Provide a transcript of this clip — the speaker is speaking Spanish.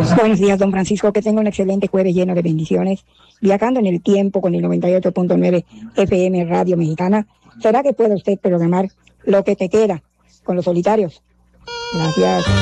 Buenos días, don Francisco, que tenga un excelente jueves lleno de bendiciones. Viajando en el tiempo con el 98.9 FM Radio Mexicana, ¿será que puede usted programar Lo que te queda con Los Solitarios? Gracias.